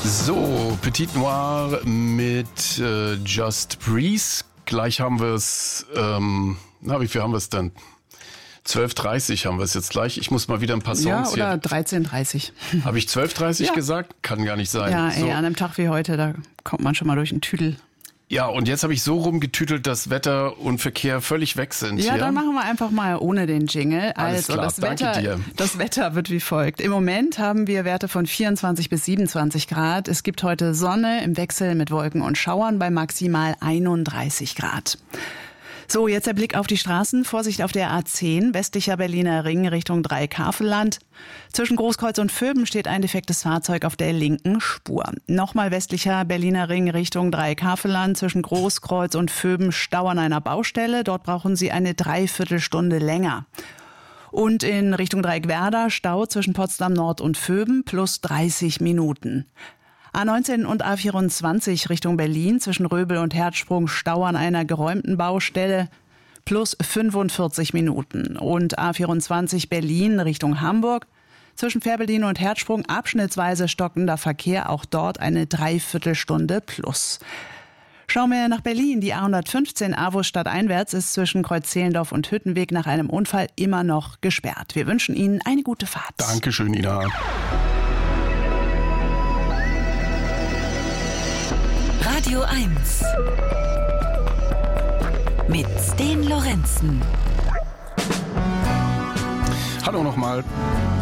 So, Petit Noir mit Just Breeze. Gleich haben wir es, wie viel haben wir es denn? 12:30 haben wir es jetzt gleich. Ich muss mal wieder ein paar Songs hier. Ja, oder 13:30. Habe ich 12:30 gesagt? Kann gar nicht sein. Ja, so. An einem Tag wie heute, da kommt man schon mal durch den Tüdel. Ja, und jetzt habe ich so rumgetütelt, dass Wetter und Verkehr völlig weg sind. Ja, hier. Dann machen wir einfach mal ohne den Jingle. Alles klar, danke dir. Das Wetter wird wie folgt. Im Moment haben wir Werte von 24 bis 27 Grad. Es gibt heute Sonne im Wechsel mit Wolken und Schauern bei maximal 31 Grad. So, jetzt der Blick auf die Straßen. Vorsicht auf der A10, westlicher Berliner Ring Richtung Dreieck-Havelland. Zwischen Großkreuz und Vöben steht ein defektes Fahrzeug auf der linken Spur. Nochmal westlicher Berliner Ring Richtung Dreieck-Havelland. Zwischen Großkreuz und Vöben Stau an einer Baustelle. Dort brauchen Sie eine Dreiviertelstunde länger. Und in Richtung Dreieck-Werder Stau zwischen Potsdam Nord und Vöben plus 30 Minuten. A19 und A24 Richtung Berlin zwischen Röbel und Herzsprung Stau an einer geräumten Baustelle plus 45 Minuten. Und A24 Berlin Richtung Hamburg zwischen Fährberlin und Herzsprung abschnittsweise stockender Verkehr, auch dort eine Dreiviertelstunde plus. Schauen wir nach Berlin. Die A115 Avus stadteinwärts ist zwischen Kreuz-Zehlendorf und Hüttenweg nach einem Unfall immer noch gesperrt. Wir wünschen Ihnen eine gute Fahrt. Dankeschön, Ina. Radio 1 mit Sten Lorenzen. Hallo nochmal.